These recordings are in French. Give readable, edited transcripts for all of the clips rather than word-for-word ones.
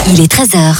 Il est 13h.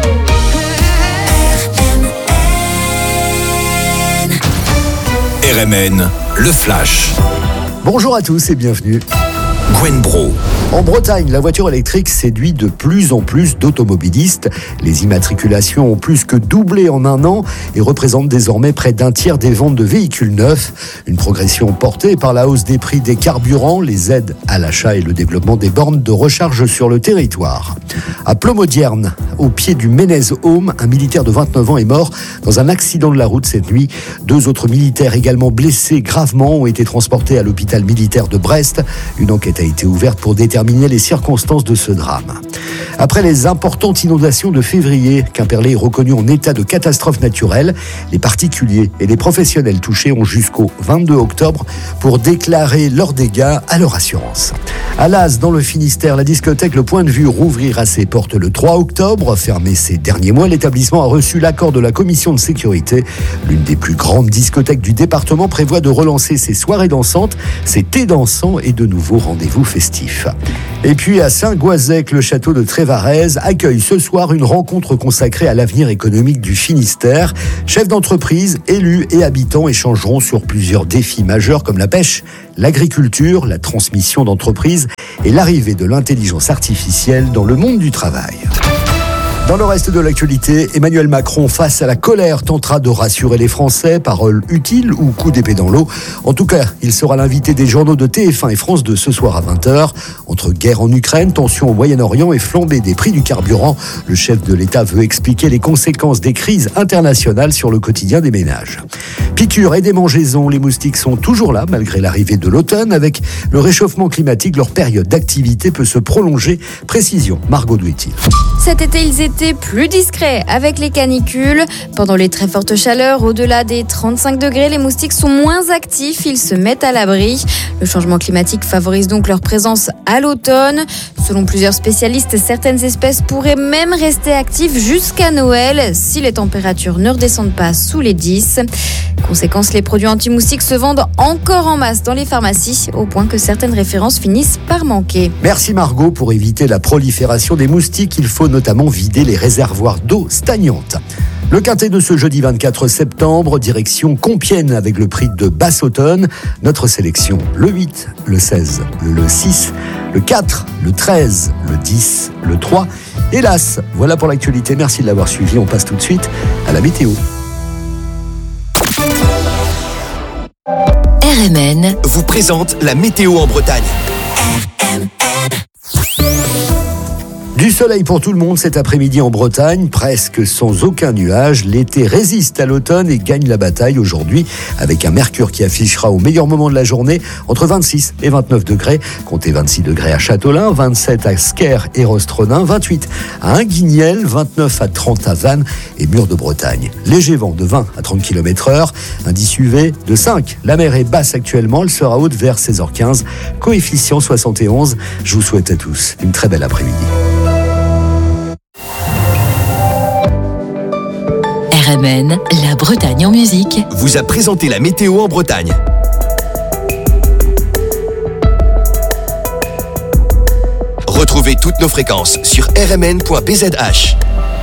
RMN, le Flash. Bonjour à tous et bienvenue. Gwen Bro. En Bretagne, la voiture électrique séduit de plus en plus d'automobilistes. Les immatriculations ont plus que doublé en un an et représentent désormais près d'un tiers des ventes de véhicules neufs. Une progression portée par la hausse des prix des carburants, les aides à l'achat et le développement des bornes de recharge sur le territoire. À Plomodierne, au pied du Ménez-Home, un militaire de 29 ans est mort dans un accident de la route cette nuit. 2 autres militaires également blessés gravement ont été transportés à l'hôpital militaire de Brest. Une enquête a été ouverte pour déterminer les circonstances de ce drame. Après les importantes inondations de février, Quimperlé est reconnu en état de catastrophe naturelle. Les particuliers et les professionnels touchés ont jusqu'au 22 octobre pour déclarer leurs dégâts à leur assurance. À Laz, dans le Finistère, la discothèque Le Point de Vue rouvrira ses portes le 3 octobre. Fermé ces derniers mois, l'établissement a reçu l'accord de la commission de sécurité. L'une des plus grandes discothèques du département prévoit de relancer ses soirées dansantes, ses thés dansants et de nouveaux rendez-vous festifs. Et puis à Saint-Goazec, le château de Trévarez accueille ce soir une rencontre consacrée à l'avenir économique du Finistère. Chefs d'entreprise, élus et habitants échangeront sur plusieurs défis majeurs comme la pêche, l'agriculture, la transmission d'entreprises et l'arrivée de l'intelligence artificielle dans le monde du travail. Dans le reste de l'actualité, Emmanuel Macron, face à la colère, tentera de rassurer les Français. Paroles utiles ou coup d'épée dans l'eau. En tout cas, il sera l'invité des journaux de TF1 et France 2 ce soir à 20h. Entre guerre en Ukraine, tension au Moyen-Orient et flambée des prix du carburant, le chef de l'État veut expliquer les conséquences des crises internationales sur le quotidien des ménages. Piqûres et démangeaisons, les moustiques sont toujours là malgré l'arrivée de l'automne. Avec le réchauffement climatique, leur période d'activité peut se prolonger. Précision, Margot Douetti. Cet été, ils étaient plus discrets avec les canicules. Pendant les très fortes chaleurs, au-delà des 35 degrés, les moustiques sont moins actifs, ils se mettent à l'abri. Le changement climatique favorise donc leur présence à l'automne. Selon plusieurs spécialistes, certaines espèces pourraient même rester actives jusqu'à Noël si les températures ne redescendent pas sous les 10. Conséquence, les produits anti-moustiques se vendent encore en masse dans les pharmacies, au point que certaines références finissent par manquer. Merci Margot. Pour éviter la prolifération des moustiques, il faut notamment vider les réservoirs d'eau stagnante. Le quintet de ce jeudi 24 septembre, direction Compiègne avec le prix de Basse-Automne. Notre sélection, le 8, le 16, le 6, le 4, le 13, le 10, le 3. Hélas, voilà pour l'actualité. Merci de l'avoir suivi. On passe tout de suite à la météo. RMN vous présente la météo en Bretagne. Du soleil pour tout le monde cet après-midi en Bretagne, presque sans aucun nuage. L'été résiste à l'automne et gagne la bataille aujourd'hui avec un mercure qui affichera au meilleur moment de la journée entre 26 et 29 degrés. Comptez 26 degrés à Châteaulin, 27 à Sker et Rostronin, 28 à Inguignel, 29 à 30 à Vannes et Mur de Bretagne. Léger vent de 20 à 30 km/h, indice UV de 5. La mer est basse actuellement, elle sera haute vers 16h15, coefficient 71. Je vous souhaite à tous une très belle après-midi. RMN, la Bretagne en musique, vous a présenté la météo en Bretagne. Retrouvez toutes nos fréquences sur rmn.bzh.